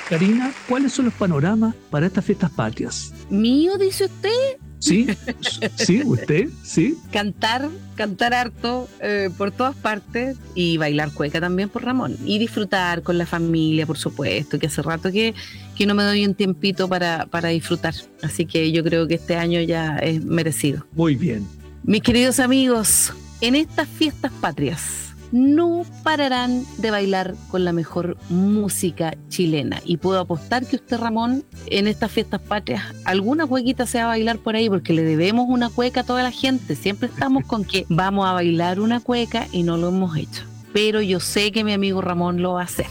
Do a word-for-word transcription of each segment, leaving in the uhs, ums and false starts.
Karina, ¿cuáles son los panoramas para estas fiestas patrias? ¿Mío, dice usted? Sí, sí, usted, sí. Cantar, cantar harto eh, por todas partes y bailar cueca también por Ramón. Y disfrutar con la familia, por supuesto, que hace rato que, que no me doy un tiempito para, para disfrutar. Así que yo creo que este año ya es merecido. Muy bien. Mis queridos amigos, en estas fiestas patrias no pararán de bailar con la mejor música chilena. Y puedo apostar que usted, Ramón, en estas fiestas patrias, alguna cuequita se va a bailar por ahí, porque le debemos una cueca a toda la gente. Siempre estamos con que vamos a bailar una cueca y no lo hemos hecho. Pero yo sé que mi amigo Ramón lo va a hacer.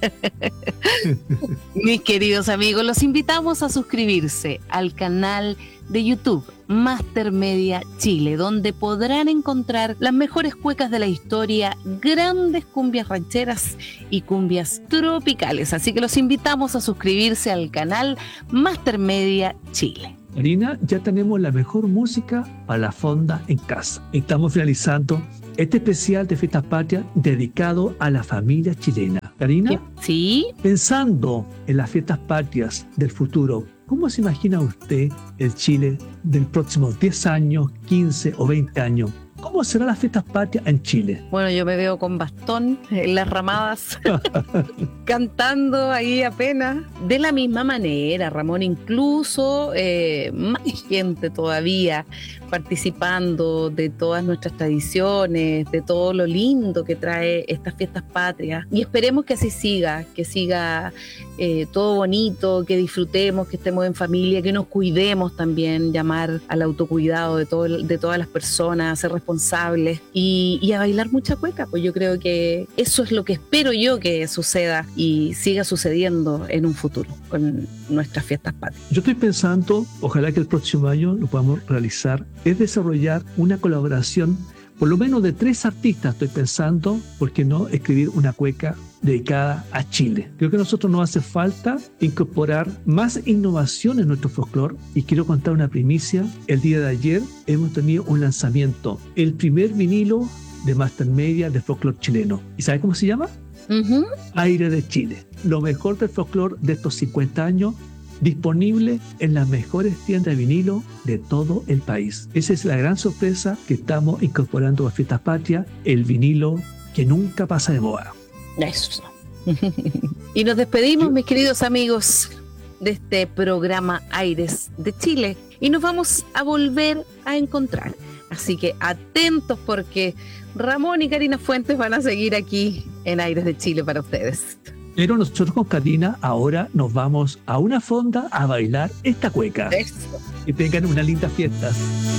Mis queridos amigos, los invitamos a suscribirse al canal de YouTube Master Media Chile, donde podrán encontrar las mejores cuecas de la historia, grandes cumbias rancheras y cumbias tropicales. Así que los invitamos a suscribirse al canal Master Media Chile. Karina, ya tenemos la mejor música para la fonda en casa. Estamos finalizando este especial de Fiestas Patrias dedicado a la familia chilena. Karina, ¿sí? Pensando en las fiestas patrias del futuro, ¿cómo se imagina usted el Chile del próximo diez años, quince o veinte años? ¿Cómo serán las fiestas patrias en Chile? Bueno, yo me veo con bastón en las ramadas, cantando ahí apenas. De la misma manera, Ramón, incluso eh, más gente todavía participando de todas nuestras tradiciones, de todo lo lindo que trae estas fiestas patrias. Y esperemos que así siga, que siga eh, todo bonito, que disfrutemos, que estemos en familia, que nos cuidemos también, llamar al autocuidado de, todo, de todas las personas, ser responsables y, y a bailar mucha cueca. Pues yo creo que eso es lo que espero yo que suceda y siga sucediendo en un futuro con nuestras fiestas patrias. Yo estoy pensando, ojalá que el próximo año lo podamos realizar, es desarrollar una colaboración, por lo menos de tres artistas. Estoy pensando, ¿por qué no escribir una cueca dedicada a Chile? Creo que a nosotros nos hace falta incorporar más innovación en nuestro folclore, y quiero contar una primicia. El día de ayer hemos tenido un lanzamiento, el primer vinilo de Master Media de folclore chileno. ¿Y sabe cómo se llama? Uh-huh. Aire de Chile. Lo mejor del folclore de estos cincuenta años, disponible en las mejores tiendas de vinilo de todo el país. Esa es la gran sorpresa que estamos incorporando a Fiestas Patrias, el vinilo que nunca pasa de moda. Eso. Y nos despedimos, mis queridos amigos, de este programa Aires de Chile, y nos vamos a volver a encontrar. Así que atentos, porque Ramón y Karina Fuentes van a seguir aquí en Aires de Chile para ustedes. Pero nosotros con Karina ahora nos vamos a una fonda a bailar esta cueca. Eso. Que tengan unas lindas fiestas.